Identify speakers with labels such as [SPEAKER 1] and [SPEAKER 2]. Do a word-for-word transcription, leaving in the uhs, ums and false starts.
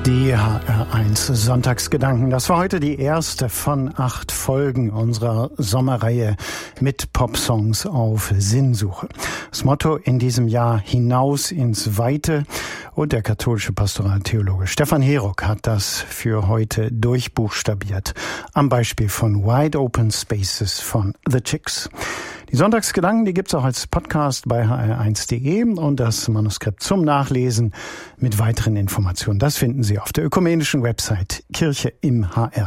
[SPEAKER 1] Die H R eins Sonntagsgedanken. Das war heute die erste von acht Folgen unserer Sommerreihe mit Popsongs auf Sinnsuche. Das Motto in diesem Jahr: hinaus ins Weite. Und der katholische Pastoraltheologe Stefan Herock hat das für heute durchbuchstabiert. Am Beispiel von Wide Open Spaces von The Chicks. Die Sonntagsgedanken, die gibt's auch als Podcast bei h r eins punkt d e und das Manuskript zum Nachlesen mit weiteren Informationen. Das finden Sie auf der ökumenischen Website Kirche im H R.